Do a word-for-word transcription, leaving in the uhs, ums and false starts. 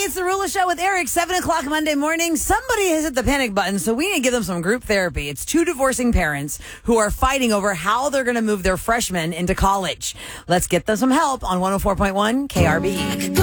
it's the Rula Show with Eric, seven o'clock Monday morning. Somebody has hit the panic button, so we need to give them some group therapy. It's two divorcing parents who are fighting over how they're going to move their freshmen into college. Let's get them some help on one oh four point one K R B E.